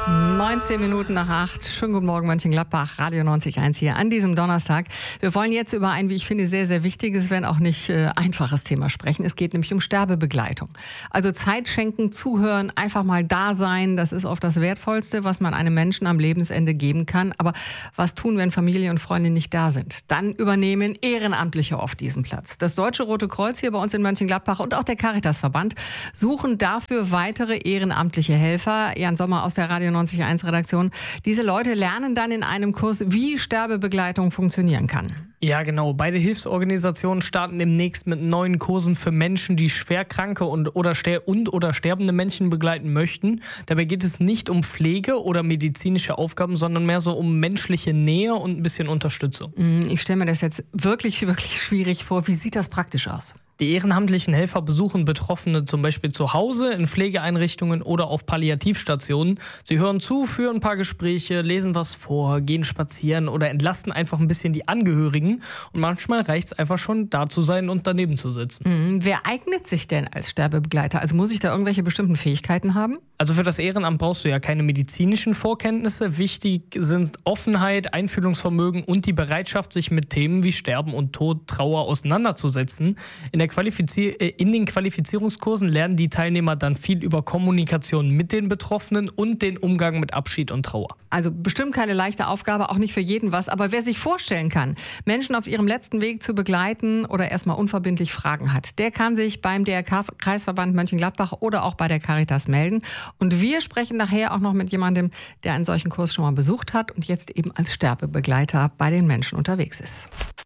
19 Minuten nach 8. Schönen guten Morgen, Mönchengladbach, Radio 90.1 hier an diesem Donnerstag. Wir wollen jetzt über ein, wie ich finde, sehr, sehr wichtiges, wenn auch nicht einfaches Thema sprechen. Es geht nämlich um Sterbebegleitung. Also Zeit schenken, zuhören, einfach mal da sein. Das ist oft das Wertvollste, was man einem Menschen am Lebensende geben kann. Aber was tun, wenn Familie und Freunde nicht da sind? Dann übernehmen Ehrenamtliche oft diesen Platz. Das Deutsche Rote Kreuz hier bei uns in Mönchengladbach und auch der Caritasverband suchen dafür weitere ehrenamtliche Helfer. Jan Sommer aus der Radio 90.1 Redaktion. Diese Leute lernen dann in einem Kurs, wie Sterbebegleitung funktionieren kann. Ja, genau. Beide Hilfsorganisationen starten demnächst mit neuen Kursen für Menschen, die schwerkranke oder sterbende Menschen begleiten möchten. Dabei geht es nicht um Pflege oder medizinische Aufgaben, sondern mehr so um menschliche Nähe und ein bisschen Unterstützung. Ich stelle mir das jetzt wirklich, wirklich schwierig vor. Wie sieht das praktisch aus? Die ehrenamtlichen Helfer besuchen Betroffene zum Beispiel zu Hause, in Pflegeeinrichtungen oder auf Palliativstationen. Sie hören zu, führen ein paar Gespräche, lesen was vor, gehen spazieren oder entlasten einfach ein bisschen die Angehörigen. Und manchmal reicht es einfach schon, da zu sein und daneben zu sitzen. Wer eignet sich denn als Sterbebegleiter? Also muss ich da irgendwelche bestimmten Fähigkeiten haben? Also für das Ehrenamt brauchst du ja keine medizinischen Vorkenntnisse. Wichtig sind Offenheit, Einfühlungsvermögen und die Bereitschaft, sich mit Themen wie Sterben und Tod, Trauer auseinanderzusetzen. In den Qualifizierungskursen lernen die Teilnehmer dann viel über Kommunikation mit den Betroffenen und den Umgang mit Abschied und Trauer. Also bestimmt keine leichte Aufgabe, auch nicht für jeden was. Aber wer sich vorstellen kann, Menschen auf ihrem letzten Weg zu begleiten oder erstmal unverbindlich Fragen hat, der kann sich beim DRK-Kreisverband Mönchengladbach oder auch bei der Caritas melden. Und wir sprechen nachher auch noch mit jemandem, der einen solchen Kurs schon mal besucht hat und jetzt eben als Sterbebegleiter bei den Menschen unterwegs ist.